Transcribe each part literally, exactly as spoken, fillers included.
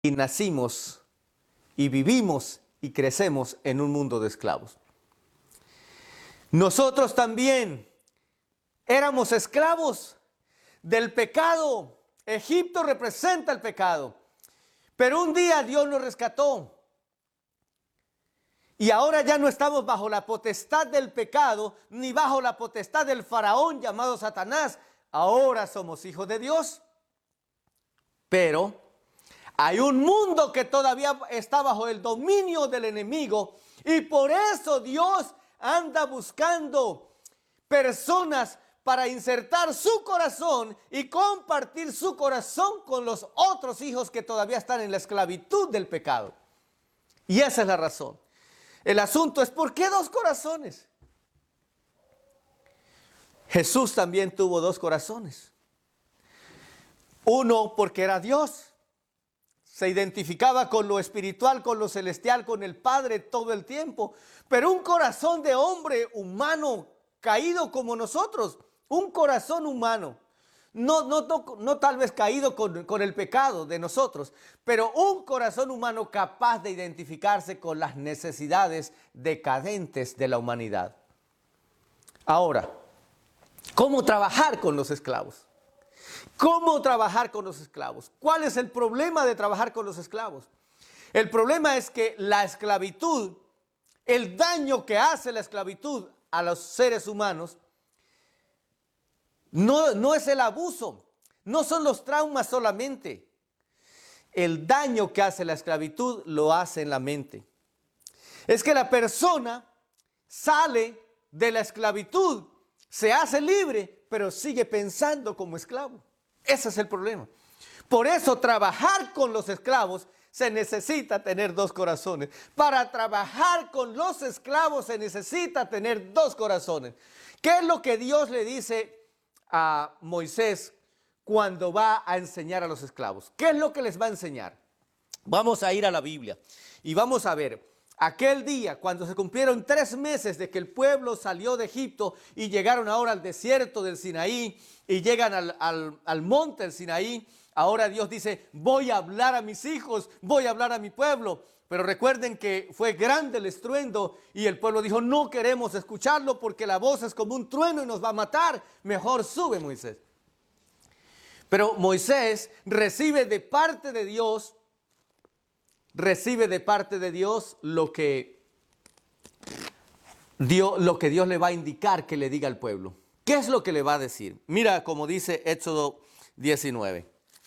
y nacimos y vivimos y crecemos en un mundo de esclavos. Nosotros también éramos esclavos del pecado. Egipto representa el pecado. Pero un día Dios nos rescató. Y ahora ya no estamos bajo la potestad del pecado, ni bajo la potestad del faraón llamado Satanás. Ahora somos hijos de Dios. Pero hay un mundo que todavía está bajo el dominio del enemigo. Y por eso Dios anda buscando personas para insertar su corazón y compartir su corazón con los otros hijos que todavía están en la esclavitud del pecado. Y esa es la razón. El asunto es, ¿por qué dos corazones? Jesús también tuvo dos corazones. Uno porque era Dios. Se identificaba con lo espiritual, con lo celestial, con el Padre todo el tiempo. Pero un corazón de hombre humano, caído como nosotros. Un corazón humano. No, no, no, no tal vez caído con, con el pecado de nosotros, pero un corazón humano capaz de identificarse con las necesidades decadentes de la humanidad. Ahora, ¿cómo trabajar con los esclavos? ¿Cómo trabajar con los esclavos? ¿Cuál es el problema de trabajar con los esclavos? El problema es que la esclavitud, el daño que hace la esclavitud a los seres humanos, No, no es el abuso, no son los traumas solamente. El daño que hace la esclavitud lo hace en la mente. Es que la persona sale de la esclavitud, se hace libre, pero sigue pensando como esclavo. Ese es el problema. Por eso trabajar con los esclavos se necesita tener dos corazones. Para trabajar con los esclavos se necesita tener dos corazones. ¿Qué es lo que Dios le dice a Moisés cuando va a enseñar a los esclavos? ¿Qué es lo que les va a enseñar? Vamos a ir a la Biblia y vamos a ver aquel día cuando se cumplieron tres meses de que el pueblo salió de Egipto y llegaron ahora al desierto del Sinaí y llegan al, al, al monte del Sinaí. Ahora Dios dice, voy a hablar a mis hijos, voy a hablar a mi pueblo. Pero recuerden que fue grande el estruendo y el pueblo dijo, no queremos escucharlo porque la voz es como un trueno y nos va a matar. Mejor sube, Moisés. Pero Moisés recibe de parte de Dios, recibe de parte de Dios lo que Dios, lo que Dios le va a indicar que le diga al pueblo. ¿Qué es lo que le va a decir? Mira como dice Éxodo diecinueve.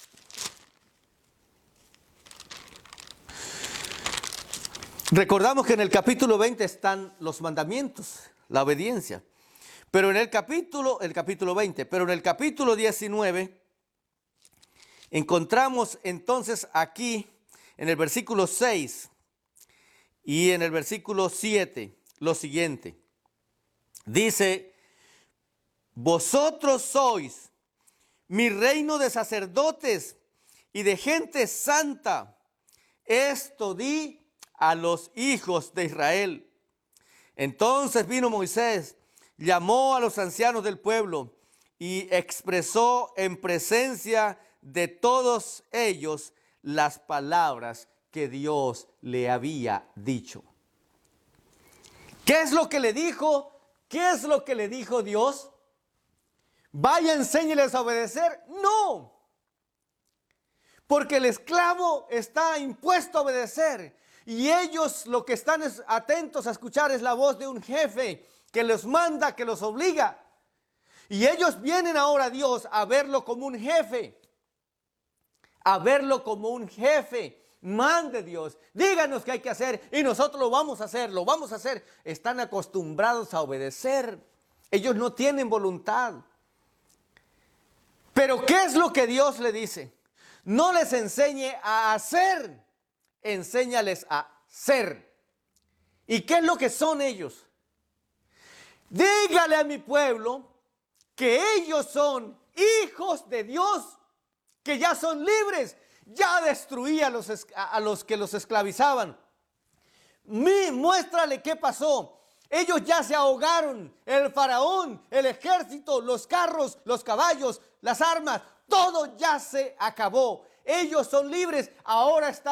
Recordamos que en el capítulo veinte están los mandamientos, la obediencia. Pero en el capítulo, el capítulo veinte, pero en el capítulo diecinueve, encontramos entonces aquí, en el versículo seis y en el versículo siete, lo siguiente. Dice, vosotros sois mi reino de sacerdotes y de gente santa. Esto di a los hijos de Israel. Entonces vino Moisés, llamó a los ancianos del pueblo y expresó en presencia de todos ellos las palabras que Dios le había dicho. ¿Qué es lo que le dijo? ¿Qué es lo que le dijo Dios? Vaya, enséñeles a obedecer. No, porque el esclavo está impuesto a obedecer. Y ellos lo que están es atentos a escuchar es la voz de un jefe que los manda, que los obliga. Y ellos vienen ahora a Dios a verlo como un jefe. A verlo como un jefe. Mande Dios, díganos qué hay que hacer y nosotros lo vamos a hacer, lo vamos a hacer. Están acostumbrados a obedecer. Ellos no tienen voluntad. Pero ¿qué es lo que Dios le dice? No les enseñe a hacer. Enséñales a ser. ¿Y qué es lo que son ellos? Dígale a mi pueblo que ellos son hijos de Dios, que ya son libres. Ya destruí a los, a los que los esclavizaban. Mi, muéstrale qué pasó. Ellos ya se ahogaron. El faraón, el ejército, los carros, los caballos, las armas, todo ya se acabó. ellos son libres, ahora están